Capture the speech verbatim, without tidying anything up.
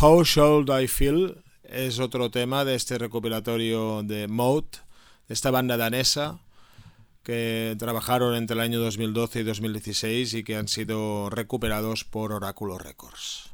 How Should I Feel es otro tema de este recopilatorio de Mode, de esta banda danesa que trabajaron entre el año dos mil doce y dos mil dieciséis y que han sido recuperados por Oráculo Records.